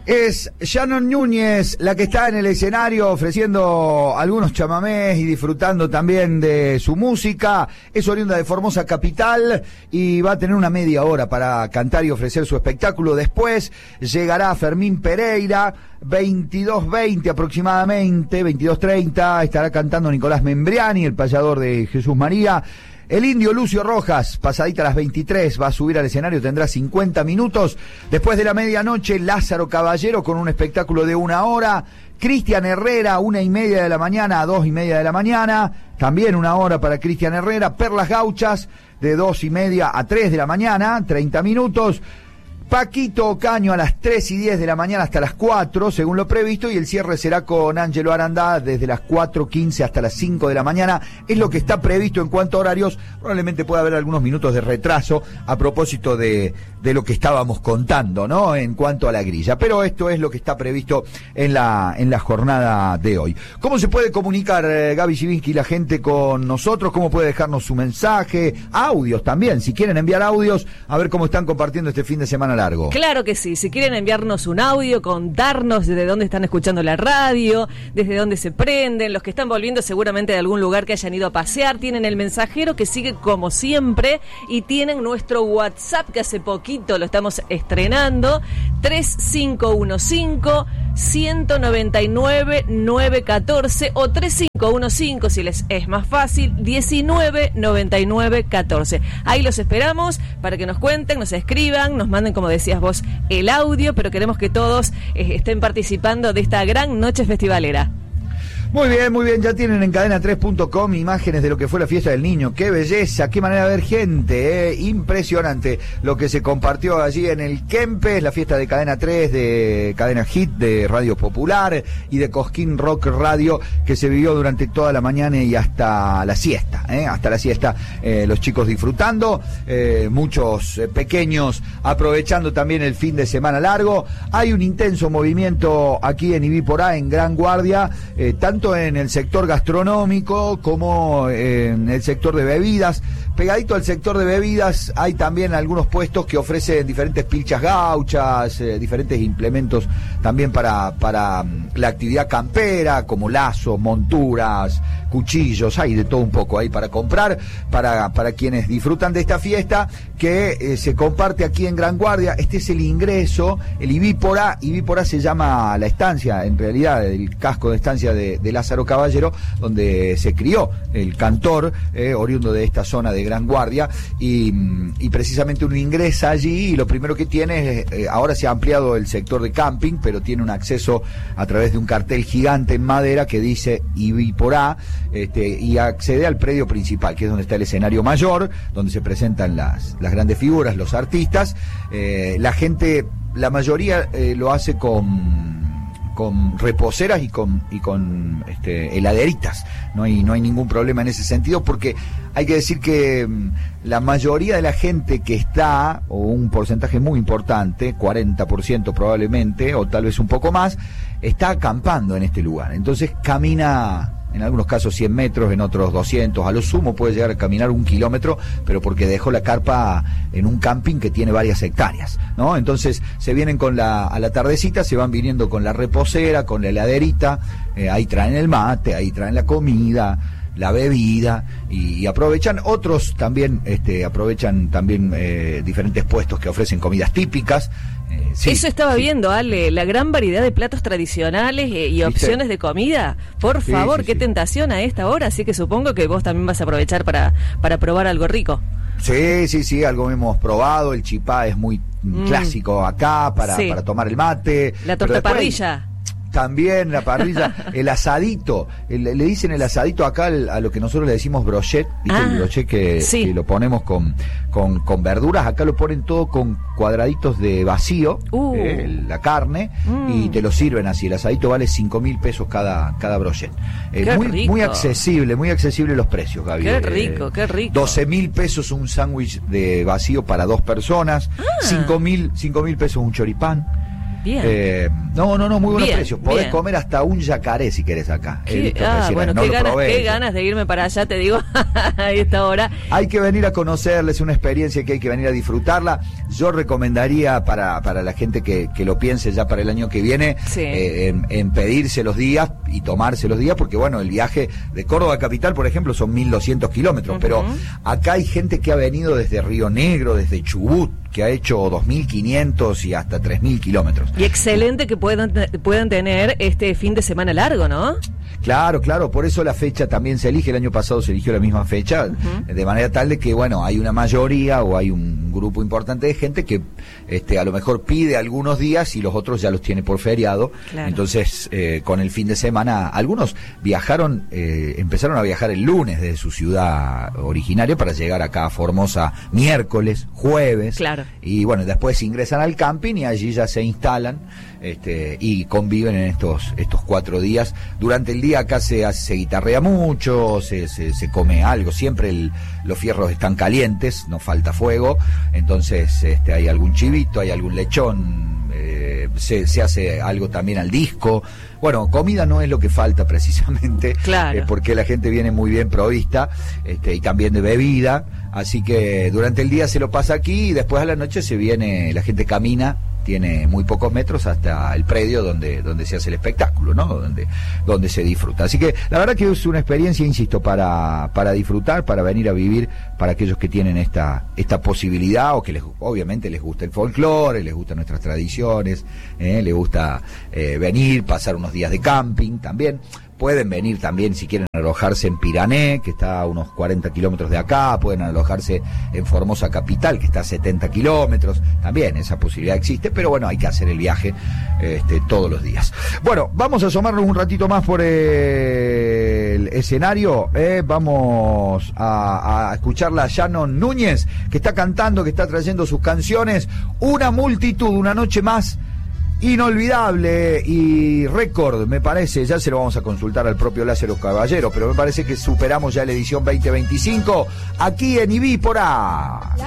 Es Shannon Núñez la que está en el escenario ofreciendo algunos chamamés y disfrutando también de su música. Es oriunda de Formosa Capital y va a tener una media hora para cantar y ofrecer su espectáculo. Después llegará Fermín Pereira, 22:20 aproximadamente, 22:30, estará cantando Nicolás Membriani, el payador de Jesús María. El indio Lucio Rojas, pasadita a las 23, va a subir al escenario, tendrá 50 minutos. Después de la medianoche, Lázaro Caballero con un espectáculo de 1 hora. Cristian Herrera, 1:30 de la mañana a 2:30 de la mañana. También 1 hora para Cristian Herrera. Perlas Gauchas, de 2:30 a 3 de la mañana, 30 minutos. Paquito Ocaño a las 3:10 de la mañana hasta las 4, según lo previsto, y el cierre será con Ángelo Arandá desde las 4:15 hasta las 5 de la mañana. Es lo que está previsto en cuanto a horarios. Probablemente pueda haber algunos minutos de retraso a propósito de lo que estábamos contando, ¿no? En cuanto a la grilla. Pero esto es lo que está previsto en la jornada de hoy. ¿Cómo se puede comunicar, Gaby Zivinsky, la gente con nosotros? ¿Cómo puede dejarnos su mensaje? Audios también, si quieren enviar audios, a ver cómo están compartiendo este fin de semana largo. Claro que sí, si quieren enviarnos un audio, contarnos desde dónde están escuchando la radio, desde dónde se prenden, los que están volviendo seguramente de algún lugar que hayan ido a pasear, tienen el mensajero que sigue como siempre y tienen nuestro WhatsApp que hace poquito lo estamos estrenando, 3515-199-914 o 3515, si les es más fácil, 199914. Ahí los esperamos para que nos cuenten, nos escriban, nos manden, como decías vos, el audio, pero queremos que todos estén participando de esta gran noche festivalera. Muy bien, ya tienen en cadena3.com imágenes de lo que fue la fiesta del niño. Qué belleza, qué manera de ver gente, impresionante lo que se compartió allí en el Kempes, la fiesta de Cadena 3, de Cadena Hit, de Radio Popular y de Cosquín Rock Radio, que se vivió durante toda la mañana y hasta la siesta, los chicos disfrutando, muchos pequeños aprovechando también el fin de semana largo. Hay un intenso movimiento aquí en Ibiporá, en Gran Guardia, tanto en el sector gastronómico como en el sector de bebidas. Pegadito al sector de bebidas hay también algunos puestos que ofrecen diferentes pilchas gauchas, diferentes implementos también para la actividad campera, como lazos, monturas, cuchillos, hay de todo un poco ahí para comprar, para quienes disfrutan de esta fiesta que se comparte aquí en Gran Guardia. Este es el ingreso, el Ibiporá se llama la estancia, en realidad el casco de estancia de Lázaro Caballero, donde se crió el cantor, oriundo de esta zona de Gran Guardia, y precisamente uno ingresa allí y lo primero que tiene es, ahora se ha ampliado el sector de camping, pero tiene un acceso a través de un cartel gigante en madera que dice Ibiporá, y accede al predio principal, que es donde está el escenario mayor, donde se presentan las grandes figuras, los artistas. La gente, la mayoría lo hace con reposeras y con heladeritas. No hay ningún problema en ese sentido, porque hay que decir que la mayoría de la gente que está, o un porcentaje muy importante, 40% probablemente, o tal vez un poco más, está acampando en este lugar. Entonces camina, en algunos casos 100 metros, en otros 200, a lo sumo puede llegar a caminar 1 kilómetro, pero porque dejó la carpa en un camping que tiene varias hectáreas, ¿no? Entonces se vienen a la tardecita, se van viniendo con la reposera, con la heladerita, ahí traen el mate, ahí traen la comida, la bebida, y aprovechan. Otros también aprovechan también diferentes puestos que ofrecen comidas típicas. Sí, eso estaba viendo, Ale, la gran variedad de platos tradicionales y opciones de comida. Por favor, qué tentación a esta hora, así que supongo que vos también vas a aprovechar para probar algo rico. Sí, algo hemos probado. El chipá es muy clásico acá para tomar el mate. La torta parrilla. También la parrilla, el asadito, le dicen el asadito acá a lo que nosotros le decimos brochet, ¿viste? El brochet que lo ponemos con verduras, acá lo ponen todo con cuadraditos de vacío, la carne, y te lo sirven así. El asadito vale 5.000 pesos cada brochet. Muy accesible los precios, Gaby. Qué rico. 12.000 pesos un sándwich de vacío para 2 personas, 5.000 pesos un choripán. Bien. No, muy buenos Bien, precios. Podés bien. comer hasta un yacaré si querés acá. Bueno, no qué ganas de irme para allá, te digo, a esta hora. Hay que venir a conocerles, una experiencia que hay que venir a disfrutarla. Yo recomendaría para la gente que lo piense ya para el año que viene, Sí. En pedirse los días y tomarse los días, porque bueno, el viaje de Córdoba a Capital, por ejemplo, son 1.200 kilómetros, pero acá hay gente que ha venido desde Río Negro, desde Chubut, que ha hecho 2.500 y hasta 3.000 kilómetros. Y excelente que puedan tener este fin de semana largo, ¿no? Claro, por eso la fecha también se elige. El año pasado se eligió la misma fecha, de manera tal de que, bueno, hay una mayoría o hay un grupo importante de gente que a lo mejor pide algunos días y los otros ya los tiene por feriado. Claro. Entonces, con el fin de semana, algunos empezaron a viajar el lunes desde su ciudad originaria para llegar acá a Formosa miércoles, jueves. Claro. Y bueno, después ingresan al camping y allí ya se instalan y conviven en estos 4 días. Durante el día acá se guitarrea mucho, se come algo, siempre los fierros están calientes, no falta fuego, entonces hay algún chivito, hay algún lechón, se hace algo también al disco. Bueno, comida no es lo que falta precisamente, claro. Porque la gente viene muy bien provista, y también de bebida, así que durante el día se lo pasa aquí y después a la noche la gente camina, tiene muy pocos metros hasta el predio donde se hace el espectáculo, ¿no? Donde se disfruta. Así que la verdad que es una experiencia, insisto, para disfrutar, para venir a vivir, para aquellos que tienen esta posibilidad o que obviamente les gusta el folclore, les gustan nuestras tradiciones, les gusta venir, pasar unos días de camping también. Pueden venir también si quieren alojarse en Pirané, que está a unos 40 kilómetros de acá, pueden alojarse en Formosa Capital, que está a 70 kilómetros, también esa posibilidad existe, pero bueno, hay que hacer el viaje todos los días. Bueno, vamos a asomarnos un ratito más por el escenario, vamos a escucharla a Shannon Núñez, que está cantando, que está trayendo sus canciones, Una multitud, una noche más, inolvidable y récord, me parece. Ya se lo vamos a consultar al propio Lázaro Caballero, pero me parece que superamos ya la edición 2025 aquí en Ibípora.